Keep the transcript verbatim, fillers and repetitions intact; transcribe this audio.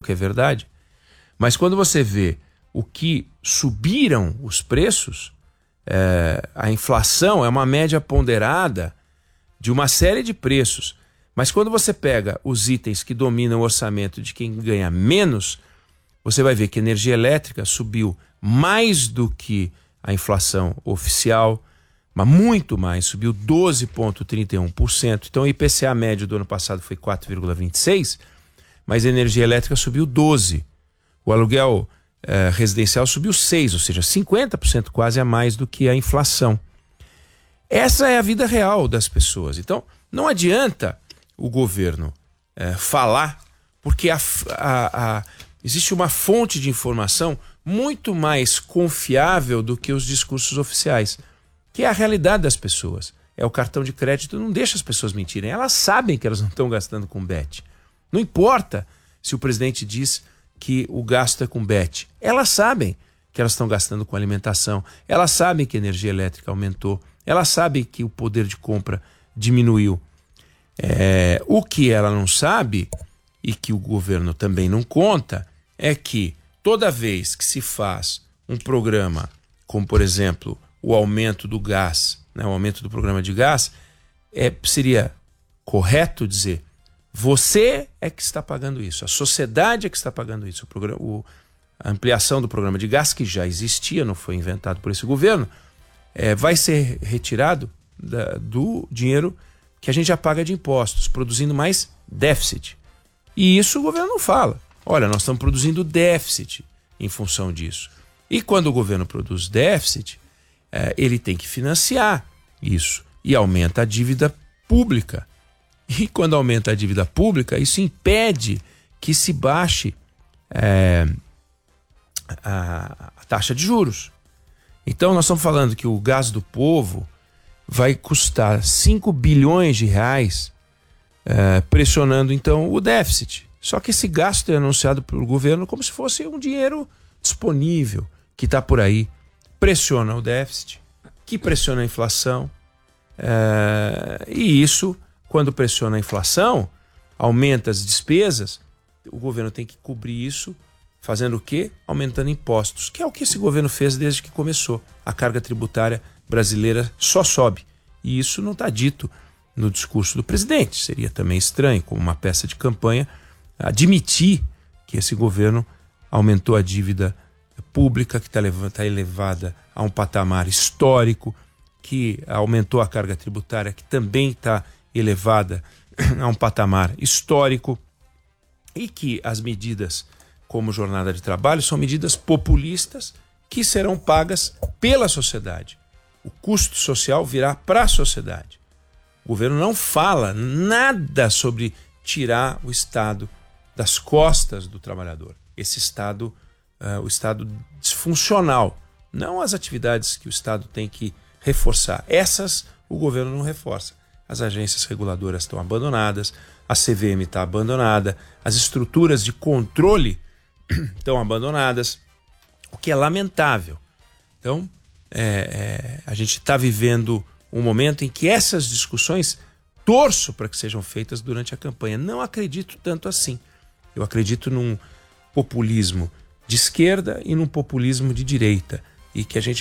que é verdade. Mas quando você vê o que subiram os preços, é, a inflação é uma média ponderada de uma série de preços. Mas quando você pega os itens que dominam o orçamento de quem ganha menos, você vai ver que a energia elétrica subiu mais do que a inflação oficial, mas muito mais, subiu doze vírgula trinta e um por cento. Então o I P C A médio do ano passado foi quatro vírgula vinte e seis por cento, mas a energia elétrica subiu doze por cento. O aluguel eh, residencial subiu seis por cento, ou seja, cinquenta por cento quase a mais do que a inflação. Essa é a vida real das pessoas. Então não adianta o governo eh, falar, porque a, a, a, existe uma fonte de informação muito mais confiável do que os discursos oficiais, que é a realidade das pessoas. É o cartão de crédito, não deixa as pessoas mentirem. Elas sabem que elas não estão gastando com bet. Não importa se o presidente diz que o gasto é com bet. Elas sabem que elas estão gastando com alimentação. Elas sabem que a energia elétrica aumentou. Elas sabem que o poder de compra diminuiu. É, o que ela não sabe, e que o governo também não conta, é que toda vez que se faz um programa, como por exemplo o aumento do gás, né, o aumento do programa de gás, é, seria correto dizer: você é que está pagando isso, a sociedade é que está pagando isso. O programa, o, a ampliação do programa de gás, que já existia, não foi inventado por esse governo, é, vai ser retirado da, do dinheiro que a gente já paga de impostos, produzindo mais déficit. E isso o governo não fala. Olha, nós estamos produzindo déficit em função disso. E quando o governo produz déficit, é, ele tem que financiar isso. E aumenta a dívida pública. E quando aumenta a dívida pública, isso impede que se baixe é, a, a taxa de juros. Então nós estamos falando que o gás do povo vai custar cinco bilhões de reais, é, pressionando então o déficit. Só que esse gasto é anunciado pelo governo como se fosse um dinheiro disponível, que está por aí, pressiona o déficit, que pressiona a inflação, é, e isso, quando pressiona a inflação, aumenta as despesas, o governo tem que cobrir isso, fazendo o quê? Aumentando impostos, que é o que esse governo fez desde que começou. A carga tributária brasileira só sobe, e isso não está dito no discurso do presidente. Seria também estranho, como uma peça de campanha, admitir que esse governo aumentou a dívida pública, que está tá elevada a um patamar histórico, que aumentou a carga tributária, que também está elevada a um patamar histórico, e que as medidas como jornada de trabalho são medidas populistas que serão pagas pela sociedade. O custo social virá para a sociedade. O governo não fala nada sobre tirar o Estado das costas do trabalhador. Esse Estado, uh, o Estado disfuncional, não as atividades que o Estado tem que reforçar. Essas o governo não reforça. As agências reguladoras estão abandonadas, a C V M está abandonada, as estruturas de controle estão abandonadas, o que é lamentável. Então, é, é, a gente está vivendo um momento em que essas discussões torço para que sejam feitas durante a campanha. Não acredito tanto assim. Eu acredito num populismo de esquerda e num populismo de direita, e que a gente